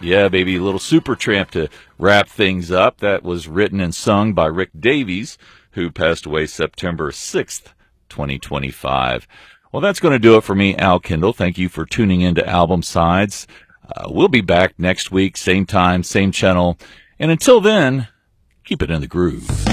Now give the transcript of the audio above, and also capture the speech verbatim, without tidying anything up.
Yeah, baby, a little Supertramp to wrap things up. That was written and sung by Rick Davies, who passed away September sixth, twenty twenty-five. Well, that's going to do it for me, Al Kendall. Thank you for tuning in to Album Sides. Uh, we'll be back next week, same time, same channel. And until then, keep it in the groove.